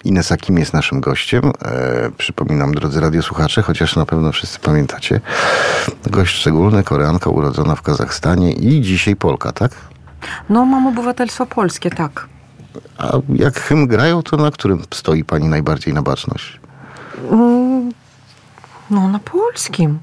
Inesa Kim jest naszym gościem. Przypominam, drodzy radiosłuchacze, chociaż na pewno wszyscy pamiętacie. Gość szczególny, Koreanka urodzona w Kazachstanie i dzisiaj Polka, tak? No, mam obywatelstwo polskie, tak. A jak hymn grają, to na którym stoi pani najbardziej na baczność? No, na polskim.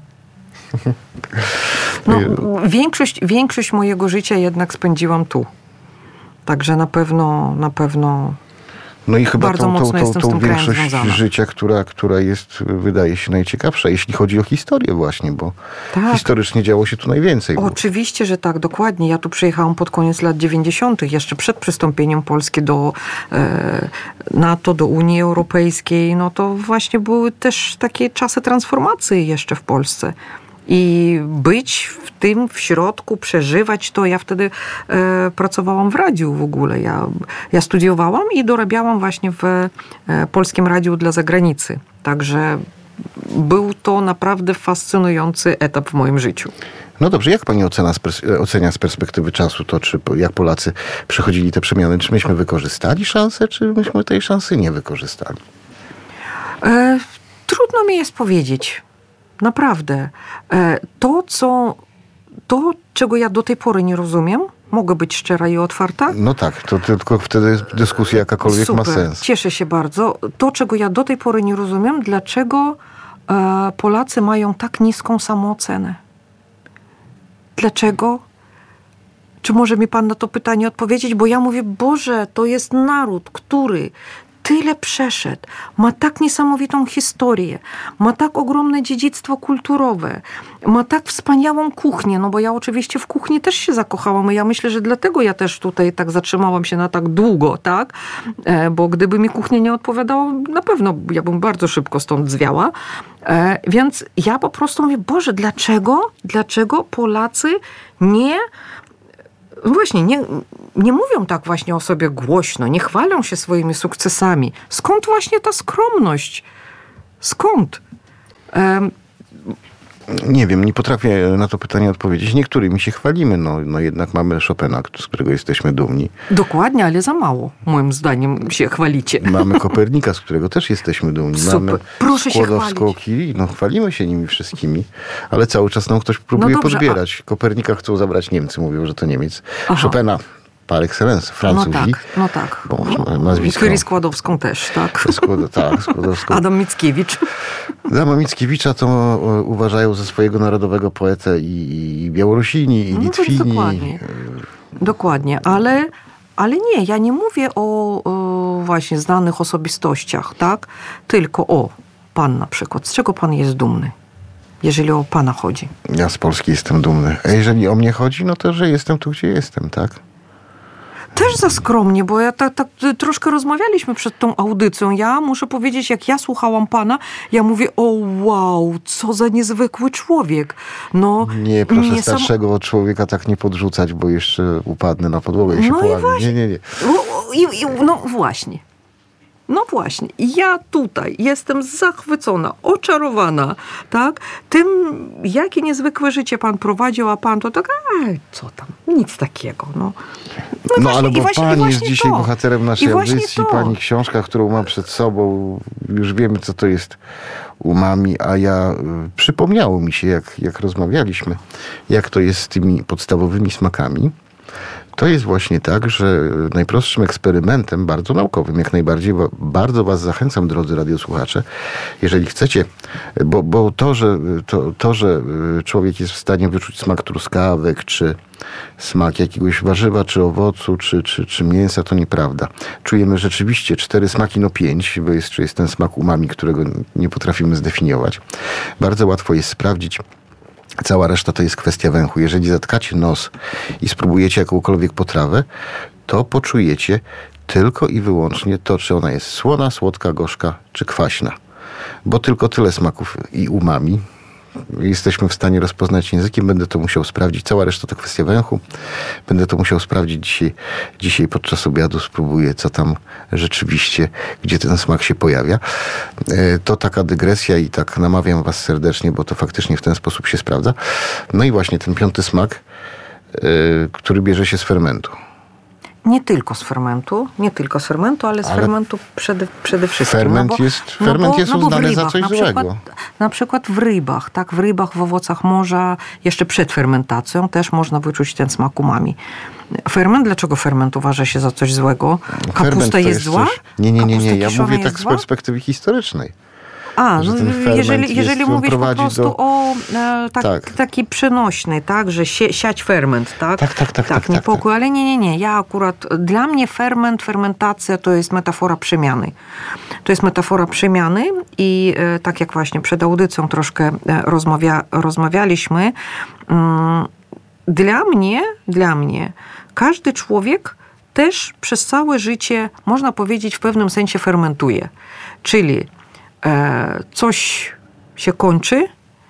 No, większość mojego życia jednak spędziłam tu. Także na pewno no i chyba bardzo mocno jestem z tym krajem większość związana. życia, która jest, wydaje się, najciekawsza, jeśli chodzi o historię właśnie, bo historycznie działo się tu najwięcej. Oczywiście, że tak, dokładnie. Ja tu przyjechałam pod koniec lat 90., jeszcze przed przystąpieniem Polski do NATO, do Unii Europejskiej. No to właśnie były też takie czasy transformacji jeszcze w Polsce. I być w środku, przeżywać to. Ja wtedy pracowałam w radiu w ogóle. Ja studiowałam i dorabiałam właśnie w Polskim Radiu dla Zagranicy. Także był to naprawdę fascynujący etap w moim życiu. No dobrze, jak pani ocenia z perspektywy czasu to, czy jak Polacy przechodzili te przemiany? Czy myśmy wykorzystali szansę, czy myśmy tej szansy nie wykorzystali? Trudno mi jest powiedzieć. Naprawdę. To, czego ja do tej pory nie rozumiem, mogę być szczera i otwarta? No tak, to tylko wtedy dyskusja jakakolwiek ma sens. Cieszę się bardzo. To, czego ja do tej pory nie rozumiem, dlaczego Polacy mają tak niską samoocenę? Dlaczego? Czy może mi pan na to pytanie odpowiedzieć? Bo ja mówię, Boże, to jest naród, który tyle przeszedł, ma tak niesamowitą historię, ma tak ogromne dziedzictwo kulturowe, ma tak wspaniałą kuchnię, no bo ja oczywiście w kuchni też się zakochałam i ja myślę, że dlatego ja też tutaj tak zatrzymałam się na tak długo, tak? Bo gdyby mi kuchnia nie odpowiadała, na pewno ja bym bardzo szybko stąd zwiała. Więc ja po prostu mówię, Boże, dlaczego Polacy właśnie nie mówią tak właśnie o sobie głośno, nie chwalą się swoimi sukcesami. Skąd właśnie ta skromność? Skąd? Nie wiem, nie potrafię na to pytanie odpowiedzieć. Niektórymi się chwalimy, no jednak mamy Chopina, z którego jesteśmy dumni. Dokładnie, ale za mało, moim zdaniem, się chwalicie. Mamy Kopernika, z którego też jesteśmy dumni. Super. Mamy Proszę się Skłodowską-Curie, chwalimy się nimi wszystkimi, ale cały czas nam ktoś próbuje podbierać. Kopernika chcą zabrać Niemcy, mówią, że to Niemiec. Chopina par excellence, Francuzi. No tak. Bo nazwisko... Curie Skłodowską też, tak? Skłodowską. Adam Mickiewicz. Adama Mickiewicza to uważają za swojego narodowego poetę i Białorusini, i Litwini. Dokładnie, ale nie, ja nie mówię o właśnie znanych osobistościach, tak? Tylko pan na przykład. Z czego pan jest dumny? Jeżeli o pana chodzi. Ja z Polski jestem dumny. A jeżeli o mnie chodzi, no to, że jestem tu, gdzie jestem, tak? Też za skromnie, bo ja tak troszkę rozmawialiśmy przed tą audycją. Ja muszę powiedzieć, jak ja słuchałam pana, ja mówię, wow, co za niezwykły człowiek. No, nie, proszę starszego człowieka tak nie podrzucać, bo jeszcze upadnę na podłogę i się połamię. Nie. No właśnie. No właśnie, ja tutaj jestem zachwycona, oczarowana, tak? Tym, jakie niezwykłe życie pan prowadził, a pan to tak, co tam, nic takiego, No ale bo pani jest dzisiaj bohaterem naszej audycji, to. Pani książka, którą mam przed sobą, już wiemy, co to jest umami, a przypomniało mi się, jak rozmawialiśmy, jak to jest z tymi podstawowymi smakami. To jest właśnie tak, że najprostszym eksperymentem, bardzo naukowym, jak najbardziej, bardzo was zachęcam, drodzy radiosłuchacze, jeżeli chcecie, bo to, że człowiek jest w stanie wyczuć smak truskawek, czy smak jakiegoś warzywa, czy owocu, czy mięsa, to nieprawda. Czujemy rzeczywiście 4 smaki, 5, bo jest ten smak umami, którego nie potrafimy zdefiniować. Bardzo łatwo jest sprawdzić. Cała reszta to jest kwestia węchu. Jeżeli zatkacie nos i spróbujecie jakąkolwiek potrawę, to poczujecie tylko i wyłącznie to, czy ona jest słona, słodka, gorzka, czy kwaśna. Bo tylko tyle smaków i umami jesteśmy w stanie rozpoznać językiem. Będę to musiał sprawdzić. Cała reszta to kwestia węchu. Będę to musiał sprawdzić dzisiaj podczas obiadu. Spróbuję, co tam rzeczywiście, gdzie ten smak się pojawia. To taka dygresja i tak namawiam was serdecznie, bo to faktycznie w ten sposób się sprawdza. No i właśnie ten 5. smak, który bierze się z fermentu. Nie tylko z fermentu, ale z fermentu przede wszystkim. Ferment jest uznany za coś złego. Na przykład w rybach, tak? W rybach, w owocach morza, jeszcze przed fermentacją też można wyczuć ten smak umami. Ferment, dlaczego ferment uważa się za coś złego? Kapusta jest zła? Nie. Ja mówię tak z perspektywy historycznej. Jeżeli mówisz po prostu o takiej przenośnej, tak, że siać ferment, tak? Tak, niepokój, ale nie. Ja akurat, dla mnie fermentacja to jest metafora przemiany. To jest metafora przemiany i tak jak właśnie przed audycją troszkę rozmawialiśmy, dla mnie każdy człowiek też przez całe życie, można powiedzieć, w pewnym sensie fermentuje. Czyli coś się kończy,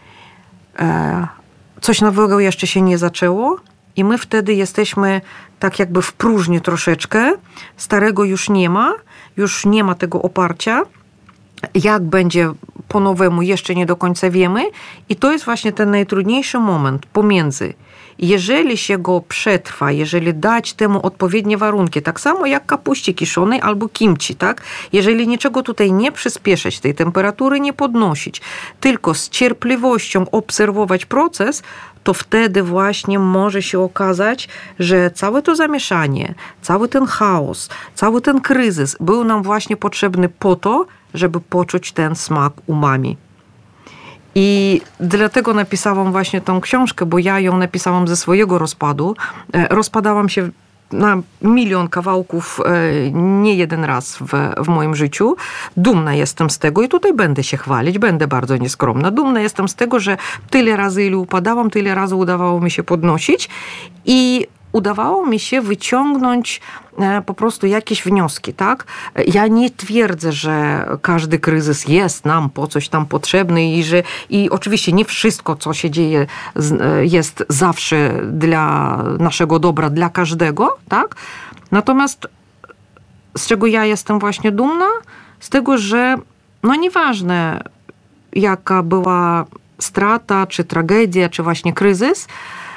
coś nowego jeszcze się nie zaczęło i my wtedy jesteśmy tak jakby w próżni troszeczkę, starego już nie ma tego oparcia, jak będzie po nowemu jeszcze nie do końca wiemy i to jest właśnie ten najtrudniejszy moment pomiędzy. Jeżeli się go przetrwa, jeżeli dać temu odpowiednie warunki, tak samo jak kapuście kiszonej albo kimchi, tak? Jeżeli niczego tutaj nie przyspieszać, tej temperatury nie podnosić, tylko z cierpliwością obserwować proces, to wtedy właśnie może się okazać, że całe to zamieszanie, cały ten chaos, cały ten kryzys był nam właśnie potrzebny po to, żeby poczuć ten smak umami. I dlatego napisałam właśnie tą książkę, bo ja ją napisałam ze swojego rozpadu. Rozpadałam się na milion kawałków nie jeden raz w moim życiu. Dumna jestem z tego i tutaj będę się chwalić, będę bardzo nieskromna. Dumna jestem z tego, że tyle razy, ile upadałam, tyle razy udawało mi się podnosić i udawało mi się wyciągnąć po prostu jakieś wnioski, tak? Ja nie twierdzę, że każdy kryzys jest nam po coś tam potrzebny i oczywiście nie wszystko, co się dzieje, jest zawsze dla naszego dobra, dla każdego, tak? Natomiast z czego ja jestem właśnie dumna? Z tego, że nieważne jaka była strata, czy tragedia, czy właśnie kryzys,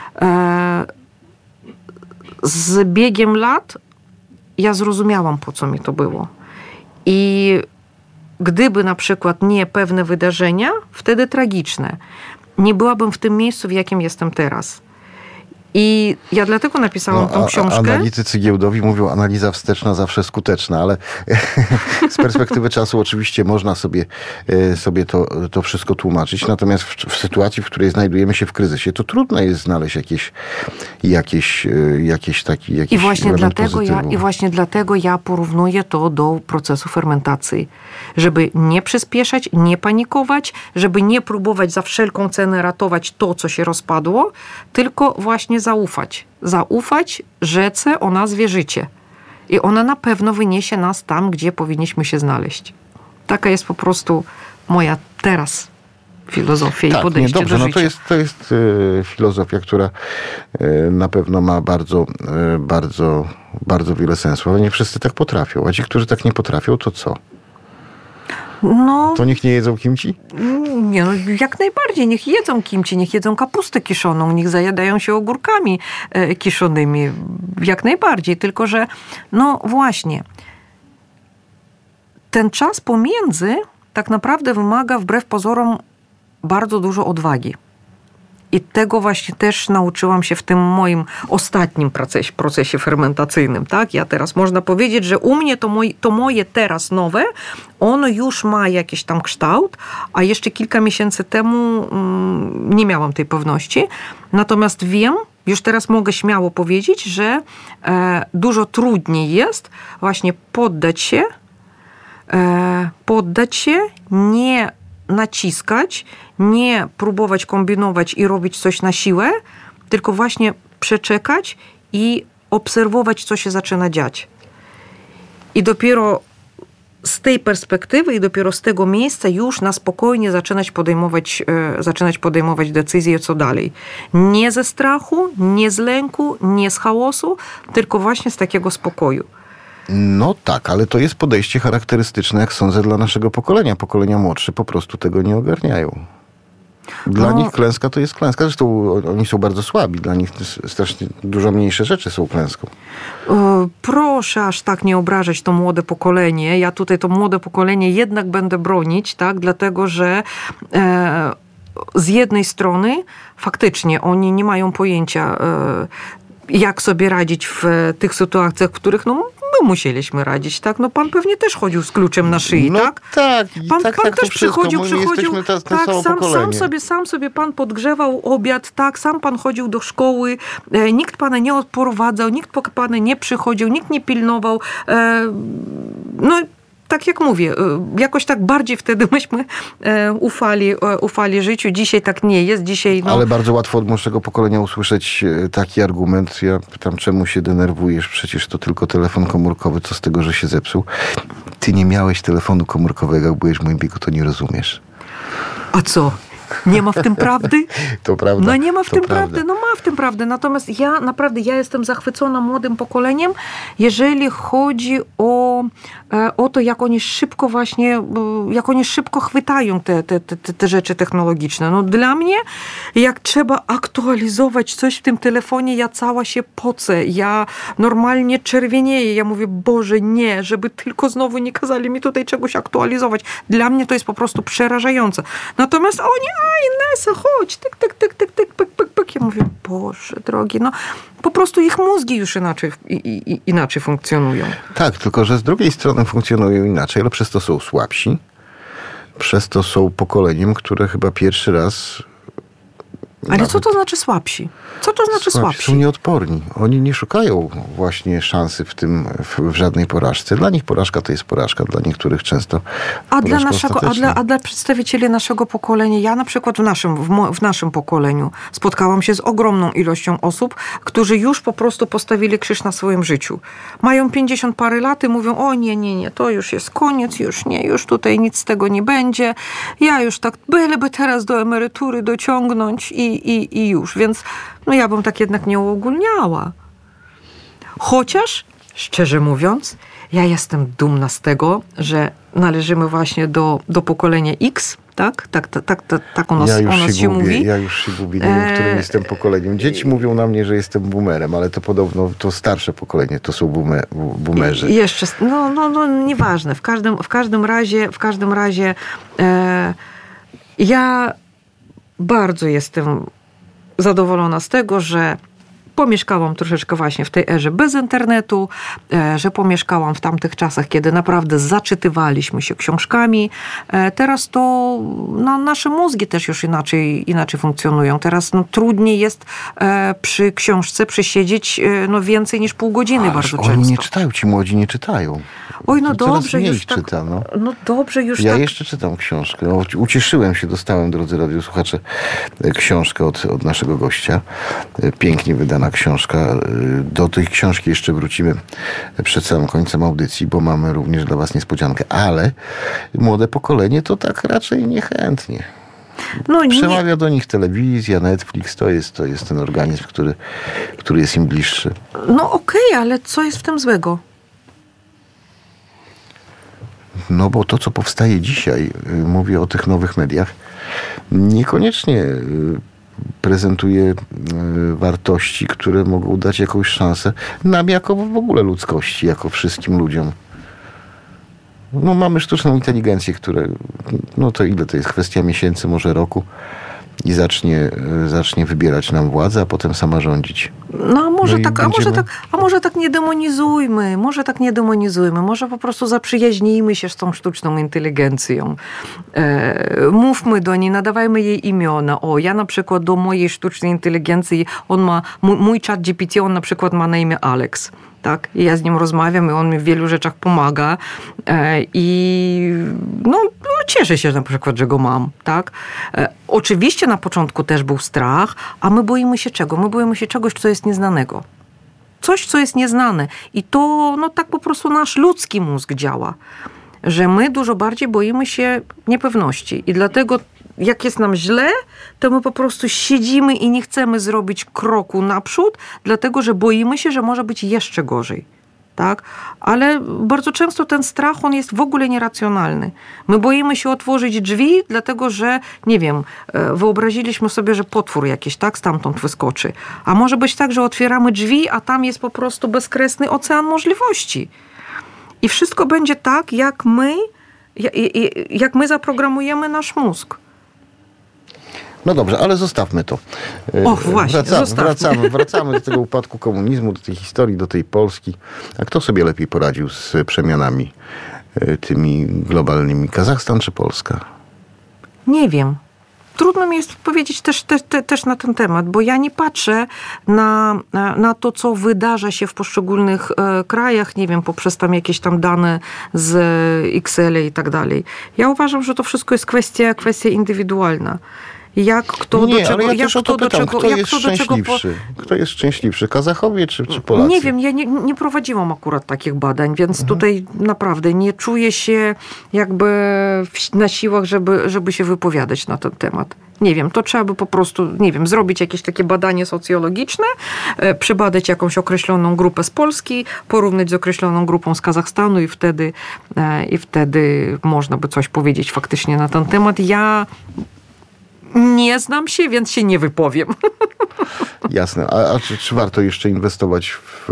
z biegiem lat ja zrozumiałam, po co mi to było. I gdyby na przykład nie pewne wydarzenia, wtedy tragiczne, nie byłabym w tym miejscu, w jakim jestem teraz. I ja dlatego napisałam tą książkę. Analitycy giełdowi mówią, analiza wsteczna zawsze skuteczna, ale z perspektywy czasu oczywiście można sobie to wszystko tłumaczyć. Natomiast w sytuacji, w której znajdujemy się w kryzysie, to trudno jest znaleźć jakiś I właśnie dlatego ja porównuję to do procesu fermentacji. Żeby nie przyspieszać, nie panikować, żeby nie próbować za wszelką cenę ratować to, co się rozpadło, tylko właśnie zaufać rzece o nazwie życie. I ona na pewno wyniesie nas tam, gdzie powinniśmy się znaleźć. Taka jest po prostu moja teraz filozofia i podejście do życia. To jest filozofia, która na pewno ma bardzo, bardzo, bardzo wiele sensu, ale nie wszyscy tak potrafią. A ci, którzy tak nie potrafią, to co? To niech nie jedzą kimchi? Nie, jak najbardziej. Niech jedzą kimchi, niech jedzą kapustę kiszoną, niech zajadają się ogórkami kiszonymi. Jak najbardziej. Tylko, że właśnie ten czas pomiędzy tak naprawdę wymaga wbrew pozorom bardzo dużo odwagi. I tego właśnie też nauczyłam się w tym moim ostatnim procesie fermentacyjnym. Tak? Ja teraz można powiedzieć, że u mnie to moje teraz nowe, ono już ma jakiś tam kształt, a jeszcze kilka miesięcy temu nie miałam tej pewności. Natomiast wiem, już teraz mogę śmiało powiedzieć, że dużo trudniej jest właśnie poddać się, nie naciskać, nie próbować kombinować i robić coś na siłę, tylko właśnie przeczekać i obserwować, co się zaczyna dziać. I dopiero z tej perspektywy i dopiero z tego miejsca już na spokojnie zaczynać podejmować decyzje, co dalej. Nie ze strachu, nie z lęku, nie z chaosu, tylko właśnie z takiego spokoju. No tak, ale to jest podejście charakterystyczne, jak sądzę, dla naszego pokolenia. Pokolenia młodsze po prostu tego nie ogarniają. Dla nich klęska to jest klęska. Zresztą oni są bardzo słabi. Dla nich strasznie dużo mniejsze rzeczy są klęską. Proszę aż tak nie obrażać to młode pokolenie. Ja tutaj to młode pokolenie jednak będę bronić, tak? Dlatego, że z jednej strony faktycznie oni nie mają pojęcia, jak sobie radzić w tych sytuacjach, w których my musieliśmy radzić, tak? No pan pewnie też chodził z kluczem na szyi, tak? Tak. Pan też przychodził, tak, sam sobie pan podgrzewał obiad, tak? Sam pan chodził do szkoły, nikt pana nie odprowadzał, nikt po pana nie przychodził, nikt nie pilnował. Tak jak mówię, jakoś tak bardziej wtedy myśmy ufali życiu. Dzisiaj tak nie jest. Dzisiaj, Ale bardzo łatwo od młodszego pokolenia usłyszeć taki argument. Ja pytam, czemu się denerwujesz? Przecież to tylko telefon komórkowy. Co z tego, że się zepsuł? Ty nie miałeś telefonu komórkowego, jak byłeś w moim wieku, to nie rozumiesz. A co? Nie ma w tym prawdy? To prawda. No nie ma w tym prawdy. No ma w tym prawdy. Natomiast ja jestem zachwycona młodym pokoleniem, jeżeli chodzi o to, jak oni szybko chwytają te rzeczy technologiczne. No dla mnie, jak trzeba aktualizować coś w tym telefonie, ja cała się pocę. Ja normalnie czerwienieję. Ja mówię, Boże, nie, żeby tylko znowu nie kazali mi tutaj czegoś aktualizować. Dla mnie to jest po prostu przerażające. Natomiast oni, Inesa, chodź, tyk, pyk. Ja mówię, Boże drogi, po prostu ich mózgi już inaczej funkcjonują. Tak, tylko że z drugiej strony funkcjonują inaczej, ale przez to są słabsi. Przez to są pokoleniem, które chyba pierwszy raz... Ale co to znaczy słabsi? Co to znaczy słabsi? Są nieodporni. Oni nie szukają właśnie szansy w żadnej porażce. Dla nich porażka to jest porażka. Dla niektórych często A dla przedstawicieli naszego pokolenia, ja na przykład w naszym pokoleniu spotkałam się z ogromną ilością osób, którzy już po prostu postawili krzyż na swoim życiu. Mają 50 parę lat i mówią, o nie, to już jest koniec, już tutaj nic z tego nie będzie. Ja już tak byleby teraz do emerytury dociągnąć i już. Więc ja bym tak jednak nie uogólniała. Chociaż, szczerze mówiąc, ja jestem dumna z tego, że należymy właśnie do pokolenia X, tak o nas się mówi. Ja już się gubię, nie wiem, którym jestem pokoleniem. Dzieci mówią na mnie, że jestem boomerem, ale to podobno to starsze pokolenie, to są boomerzy. Jeszcze, nieważne. W każdym razie ja bardzo jestem zadowolona z tego, że pomieszkałam troszeczkę właśnie w tej erze bez internetu, że pomieszkałam w tamtych czasach, kiedy naprawdę zaczytywaliśmy się książkami. Teraz to nasze mózgi też już inaczej funkcjonują. Teraz trudniej jest przy książce przesiedzieć więcej niż pół godziny bardzo często. Oni nie czytają, ci młodzi nie czytają. Oj, dobrze, już tak. Czyta, dobrze, już ja tak. jeszcze czytam książkę. Ucieszyłem się, dostałem, drodzy radiosłuchacze, książkę od naszego gościa. Pięknie wydana książka. Do tej książki jeszcze wrócimy przed samym końcem audycji, bo mamy również dla was niespodziankę. Ale młode pokolenie to tak raczej niechętnie. Przemawia do nich telewizja, Netflix, to jest ten organizm, który jest im bliższy. Okej, ale co jest w tym złego? Bo to, co powstaje dzisiaj, mówię o tych nowych mediach, niekoniecznie prezentuje wartości, które mogą dać jakąś szansę nam jako w ogóle ludzkości, jako wszystkim ludziom. Mamy sztuczną inteligencję, które, to ile to jest? Kwestia miesięcy, może roku i zacznie wybierać nam władzę, a potem sama rządzić. A może tak nie demonizujmy. Może po prostu zaprzyjaźnijmy się z tą sztuczną inteligencją. Mówmy do niej, nadawajmy jej imiona. Ja na przykład do mojej sztucznej inteligencji, mój chat GPT, on na przykład ma na imię Alex. Tak? I ja z nim rozmawiam i on mi w wielu rzeczach pomaga. I cieszę się na przykład, że go mam. Tak? Oczywiście na początku też był strach, a my boimy się czego? My boimy się czegoś, co jest nieznanego. Coś, co jest nieznane. I to tak po prostu nasz ludzki mózg działa. Że my dużo bardziej boimy się niepewności. I dlatego jak jest nam źle, to my po prostu siedzimy i nie chcemy zrobić kroku naprzód, dlatego że boimy się, że może być jeszcze gorzej. tak? Ale bardzo często ten strach, on jest w ogóle nieracjonalny. My boimy się otworzyć drzwi, dlatego że, nie wiem, wyobraziliśmy sobie, że potwór jakiś, tak, stamtąd wyskoczy. A może być tak, że otwieramy drzwi, a tam jest po prostu bezkresny ocean możliwości. I wszystko będzie tak, jak my zaprogramujemy nasz mózg. No dobrze, ale zostawmy to. Właśnie, wracamy do tego upadku komunizmu, do tej historii, do tej Polski. A kto sobie lepiej poradził z przemianami tymi globalnymi? Kazachstan czy Polska? Nie wiem. Trudno mi jest powiedzieć też na ten temat, bo ja nie patrzę na to, co wydarza się w poszczególnych krajach, nie wiem, poprzez tam jakieś tam dane z Excel i tak dalej. Ja uważam, że to wszystko jest kwestia indywidualna. Jak kto do czego... Ale ja też o to pytam, kto jest szczęśliwszy? Kto jest szczęśliwszy? Kazachowie czy Polacy? Nie wiem, ja nie prowadziłam akurat takich badań, więc tutaj naprawdę nie czuję się jakby na siłach, żeby się wypowiadać na ten temat. Nie wiem, to trzeba by po prostu, nie wiem, zrobić jakieś takie badanie socjologiczne, przybadać jakąś określoną grupę z Polski, porównać z określoną grupą z Kazachstanu i wtedy można by coś powiedzieć faktycznie na ten temat. Ja nie znam się, więc się nie wypowiem. Jasne. A czy warto jeszcze inwestować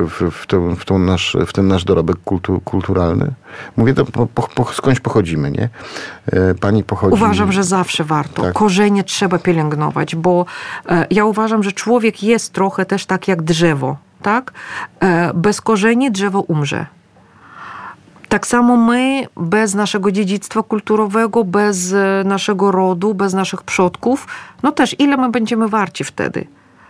w ten nasz dorobek kulturalny? Mówię to, skądś pochodzimy, nie? Pani pochodzi... Uważam, że zawsze warto. Tak. Korzenie trzeba pielęgnować, bo ja uważam, że człowiek jest trochę też tak jak drzewo, tak? Bez korzeni drzewo umrze. Tak samo my bez naszego dziedzictwa kulturowego, bez naszego rodu, bez naszych przodków, no też ile my będziemy warci wtedy?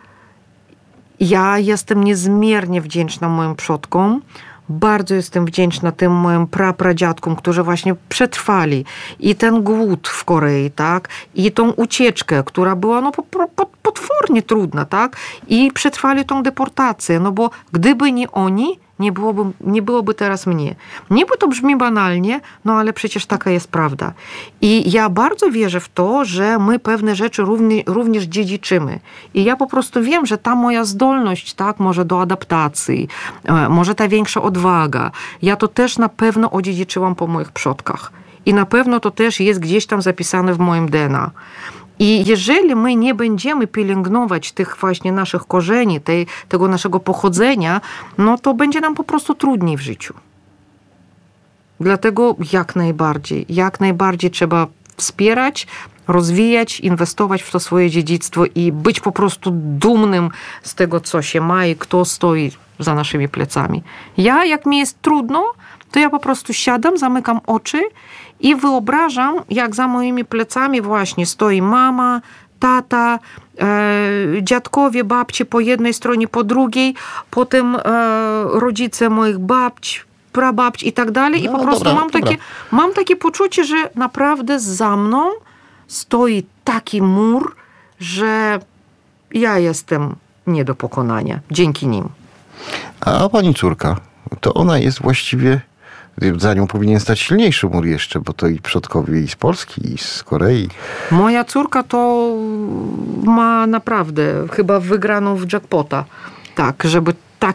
Ja jestem niezmiernie wdzięczna moim przodkom. Bardzo jestem wdzięczna tym moim prapradziadkom, którzy właśnie przetrwali i ten głód w Korei, tak? I tą ucieczkę, która była potwornie trudna, tak? I przetrwali tą deportację, no bo gdyby nie oni, nie byłoby teraz mnie. Niby to brzmi banalnie, no ale przecież taka jest prawda. I ja bardzo wierzę w to, że my pewne rzeczy również dziedziczymy. I ja po prostu wiem, że ta moja zdolność, tak, może do adaptacji, może ta większa odwaga, ja to też na pewno odziedziczyłam po moich przodkach. I na pewno to też jest gdzieś tam zapisane w moim DNA. I jeżeli my nie będziemy pielęgnować tych właśnie naszych korzeni, tego naszego pochodzenia, no to będzie nam po prostu trudniej w życiu. Dlatego jak najbardziej trzeba wspierać, rozwijać, inwestować w to swoje dziedzictwo i być po prostu dumnym z tego, co się ma i kto stoi za naszymi plecami. Jak mi jest trudno, to ja po prostu siadam, zamykam oczy i wyobrażam, jak za moimi plecami właśnie stoi mama, tata, dziadkowie, babcie po jednej stronie, po drugiej, potem rodzice moich babci, prababci i tak dalej. I po prostu mam takie poczucie, że naprawdę za mną stoi taki mur, że ja jestem nie do pokonania. Dzięki nim. A pani córka, to ona jest właściwie... Za nią powinien stać silniejszy mur jeszcze, bo to i przodkowie i z Polski, i z Korei. Moja córka to ma naprawdę chyba wygraną w jackpota. Tak, żeby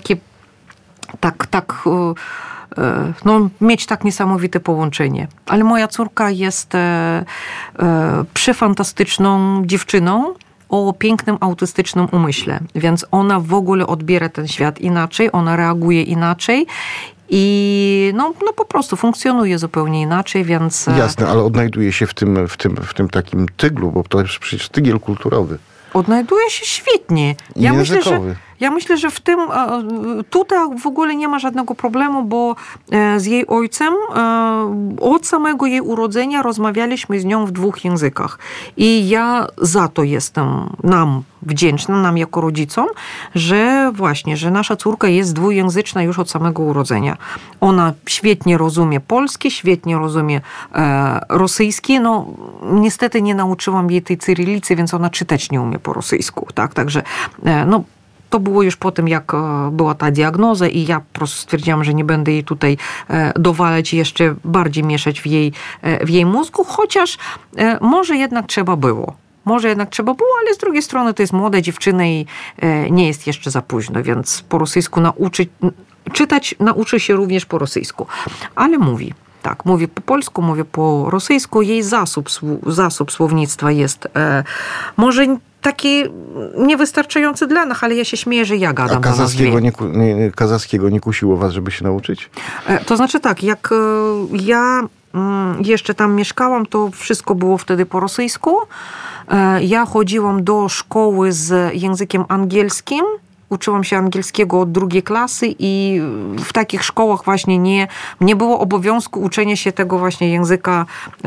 mieć tak niesamowite połączenie. Ale moja córka jest przefantastyczną dziewczyną o pięknym autystycznym umyśle, więc ona w ogóle odbiera ten świat inaczej, ona reaguje inaczej. I po prostu funkcjonuje zupełnie inaczej, więc... Jasne, ale odnajduje się w tym takim tyglu, bo to jest przecież tygiel kulturowy. Odnajduje się świetnie. Ja myślę, że w tym tutaj w ogóle nie ma żadnego problemu, bo z jej ojcem od samego jej urodzenia rozmawialiśmy z nią w 2 językach. I ja za to jestem nam wdzięczna, nam jako rodzicom, że nasza córka jest dwujęzyczna już od samego urodzenia. Ona świetnie rozumie polski, świetnie rozumie rosyjski. Niestety nie nauczyłam jej tej cyrylicy, więc ona czytać nie umie po rosyjsku. Tak? Także to było już po tym, jak była ta diagnoza i ja po prostu stwierdziłam, że nie będę jej tutaj dowalać i jeszcze bardziej mieszać w jej mózgu, chociaż może jednak trzeba było. Ale z drugiej strony to jest młoda dziewczyna i nie jest jeszcze za późno, więc po rosyjsku czytać nauczy się również po rosyjsku. Ale mówi. Tak, mówi po polsku, mówi po rosyjsku. Jej zasób słownictwa jest może taki niewystarczający dla nas, ale ja się śmieję, że ja gadam. A kazachskiego nie kusiło was, żeby się nauczyć? To znaczy tak, jak ja jeszcze tam mieszkałam, to wszystko było wtedy po rosyjsku. Ja chodziłam do szkoły z językiem angielskim. Uczyłam się angielskiego od 2 klasy i w takich szkołach właśnie nie było obowiązku uczenia się tego właśnie języka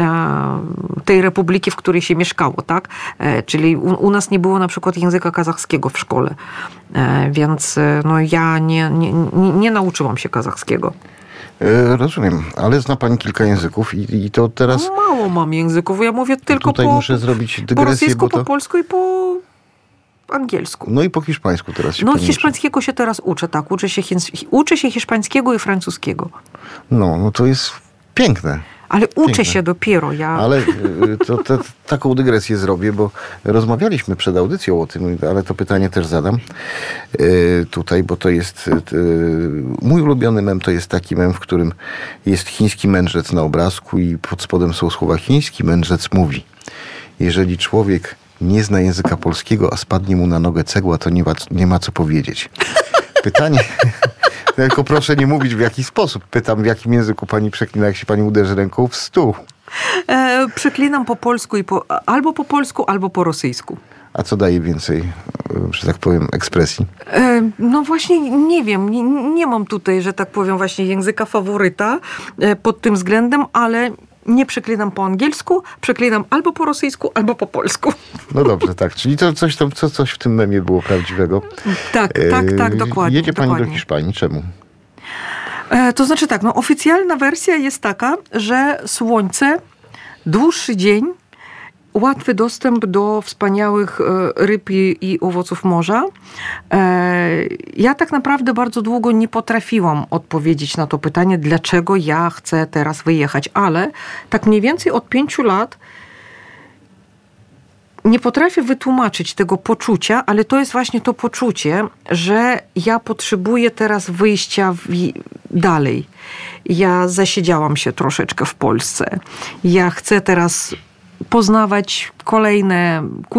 tej republiki, w której się mieszkało, tak? Czyli u nas nie było na przykład języka kazachskiego w szkole, więc no ja nie nauczyłam się kazachskiego. Rozumiem, ale zna pani kilka języków i to teraz... Mało mam języków, ja mówię tylko tutaj muszę zrobić dygresję, po rosyjsku, bo to... po polsku i po angielsku. No i po hiszpańsku teraz się hiszpańskiego się teraz uczę, tak. Uczę się hiszpańskiego i francuskiego. No to jest piękne. Ale uczę się dopiero. Ale taką dygresję zrobię, bo rozmawialiśmy przed audycją o tym, ale to pytanie też zadam tutaj, bo to jest mój ulubiony mem, to jest taki mem, w którym jest chiński mędrzec na obrazku i pod spodem są słowa chiński mędrzec mówi: jeżeli człowiek nie zna języka polskiego, a spadnie mu na nogę cegła, to nie ma co powiedzieć. Pytanie... Tylko proszę nie mówić w jaki sposób. Pytam, w jakim języku pani przeklina, jak się pani uderzy ręką w stół. Przeklinam po polsku albo po polsku, albo po rosyjsku. A co daje więcej, że tak powiem, ekspresji? No właśnie nie wiem. Nie mam tutaj, że tak powiem, właśnie języka faworyta pod tym względem, ale nie przeklinam po angielsku, przeklinam albo po rosyjsku, albo po polsku. No dobrze, tak. Czyli to coś w tym memie było prawdziwego. Tak, dokładnie. Jedzie pani do Hiszpanii. Czemu? To znaczy tak, oficjalna wersja jest taka, że słońce, dłuższy dzień, łatwy dostęp do wspaniałych ryb i owoców morza. Ja tak naprawdę bardzo długo nie potrafiłam odpowiedzieć na to pytanie, dlaczego ja chcę teraz wyjechać, ale tak mniej więcej od 5 lat nie potrafię wytłumaczyć tego poczucia, ale to jest właśnie to poczucie, że ja potrzebuję teraz wyjścia dalej. Ja zasiedziałam się troszeczkę w Polsce. Ja chcę teraz poznawać kolejne